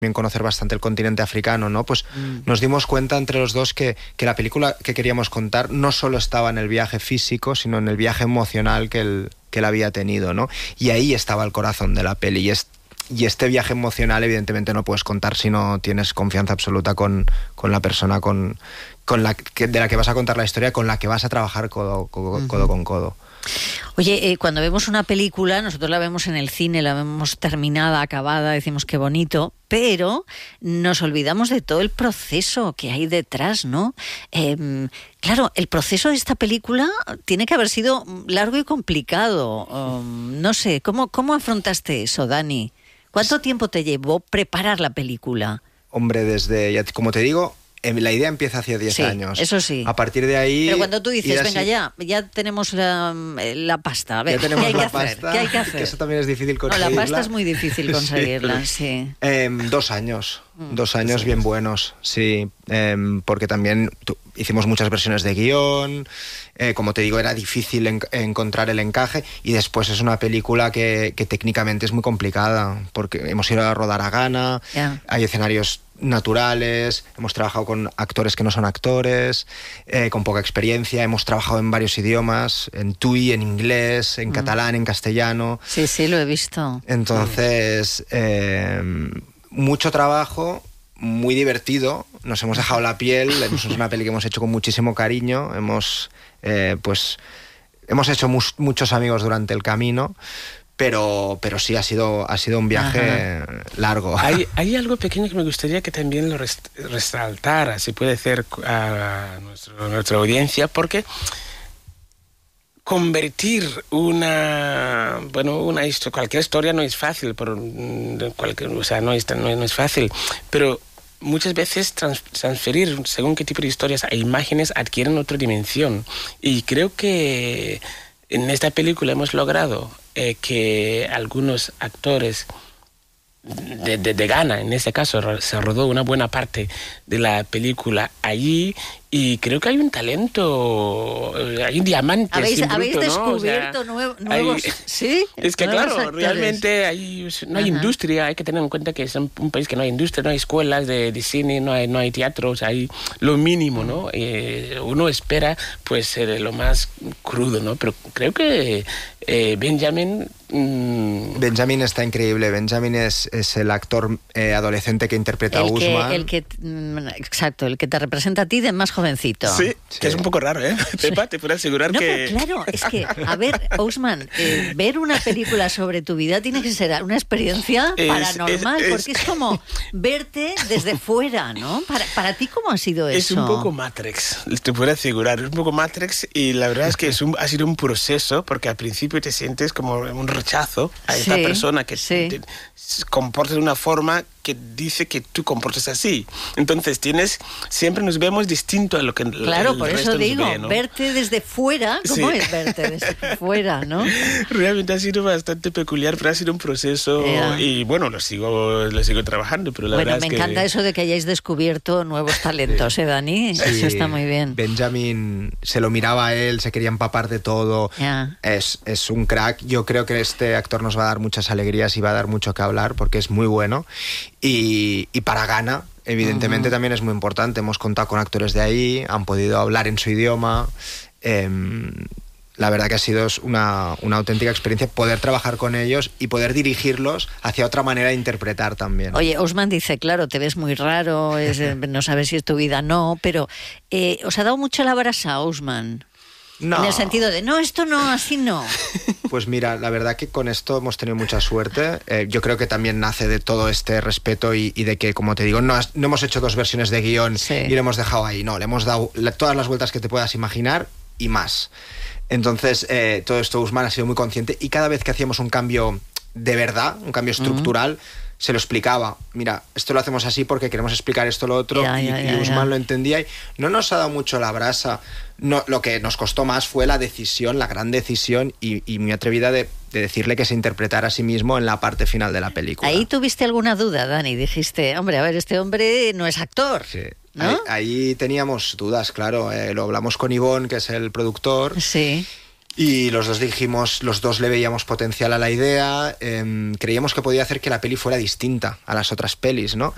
también conocer bastante el continente africano, ¿no? Pues nos dimos cuenta entre los dos que la película que queríamos contar no solo estaba en el viaje físico, sino en el viaje emocional que él había tenido, ¿no? Y ahí estaba el corazón de la peli. Y este viaje emocional, evidentemente, no puedes contar si no tienes confianza absoluta con la persona de la que vas a contar la historia, con la que vas a trabajar codo con codo. Oye, cuando vemos una película, nosotros la vemos en el cine, la vemos terminada, acabada, decimos qué bonito, pero nos olvidamos de todo el proceso que hay detrás, ¿no? Claro, el proceso de esta película tiene que haber sido largo y complicado. No sé, ¿cómo afrontaste eso, Dani? ¿Cuánto tiempo te llevó preparar la película? Hombre, como te digo, la idea empieza hace 10 años. Eso sí. A partir de ahí... Pero cuando tú dices, venga, ya tenemos la pasta, a ver, ya tenemos ¿qué hay que pasta, hacer? ¿Qué hay que hacer? Que eso también es difícil conseguirla. No, la pasta es muy difícil conseguirla, sí. 2 años. 2 años bien buenos, sí. Porque también hicimos muchas versiones de guión. Como te digo, era difícil encontrar el encaje. Y después es una película que técnicamente es muy complicada. Porque hemos ido a rodar a Ghana. Yeah. Hay escenarios naturales, hemos trabajado con actores que no son actores, con poca experiencia, hemos trabajado en varios idiomas, en tui, en inglés, en catalán, en castellano. Sí, lo he visto. Entonces, mucho trabajo, muy divertido, nos hemos dejado la piel, es una peli que hemos hecho con muchísimo cariño, hemos hecho muchos amigos durante el camino. Pero sí, ha sido un viaje largo. Hay algo pequeño que me gustaría que también lo resaltara, si puede ser, a nuestra audiencia, porque convertir cualquier historia no es fácil, no es fácil, pero muchas veces transferir según qué tipo de historias a imágenes adquieren otra dimensión. Y creo que en esta película hemos logrado que algunos actores de Ghana, en este caso, se rodó una buena parte de la película allí, y creo que hay un talento, hay diamantes. ¿Habéis descubierto nuevos? ¿Sí? Es que nuevos claro, actores. Realmente no hay industria, hay que tener en cuenta que es un país que no hay industria, no hay escuelas de cine, no hay teatros, hay lo mínimo, ¿no? Uno espera pues ser lo más crudo, ¿no? Pero creo que Benjamin está increíble. Benjamin es el actor adolescente que interpreta a Usman. El que te representa a ti de más jovencito. Sí, que es un poco raro, ¿eh? Pepa, te puedo asegurar que... Pero claro, es que, a ver, Usman, ver una película sobre tu vida tiene que ser una experiencia paranormal, porque es como verte desde fuera, ¿no? Para ti, ¿cómo ha sido eso? Es un poco Matrix, te puedo asegurar, es un poco Matrix, y la verdad es que ha sido un proceso, porque al principio te sientes como un rechazo a esta persona que te comporta de una forma que dice que tú comportas así. Entonces siempre nos vemos distinto a lo que claro, por eso digo, ve, ¿no? Verte desde fuera, ¿cómo es verte desde fuera, no? Realmente ha sido bastante peculiar, pero ha sido un proceso y bueno, lo sigo trabajando, pero la verdad es que... me encanta eso de que hayáis descubierto nuevos talentos, Dani? Sí. Eso está muy bien. Benjamin se lo miraba a él, se quería empapar de todo. Es un crack. Yo creo que este actor nos va a dar muchas alegrías y va a dar mucho que hablar porque es muy bueno. Y para Ghana, evidentemente, también es muy importante. Hemos contado con actores de ahí, han podido hablar en su idioma. La verdad que ha sido una auténtica experiencia poder trabajar con ellos y poder dirigirlos hacia otra manera de interpretar también. Oye, Usman dice, claro, te ves muy raro, no sabes si es tu vida o no, pero ¿os ha dado mucho la brasa, Usman? No. En el sentido de, no, esto no, así no. Pues mira, la verdad que con esto hemos tenido mucha suerte. Yo creo que también nace de todo este respeto y de que, como te digo, no hemos hecho 2 versiones de guión y lo hemos dejado ahí. No, le hemos dado todas las vueltas que te puedas imaginar y más. Entonces, todo esto Usman ha sido muy consciente y cada vez que hacíamos un cambio de verdad, un cambio estructural, se lo explicaba. Mira, esto lo hacemos así porque queremos explicar esto, lo otro, y Usman lo entendía y no nos ha dado mucho la brasa. No, lo que nos costó más fue la gran decisión y muy atrevida de decirle que se interpretara a sí mismo en la parte final de la película. ¿Ahí tuviste alguna duda, Dani? Dijiste, hombre, a ver, este hombre no es actor. Sí. ¿No? Ahí teníamos dudas, claro. Lo hablamos con Ivonne, que es el productor. Sí. Y los dos le veíamos potencial a la idea. Creíamos que podía hacer que la peli fuera distinta a las otras pelis, ¿no?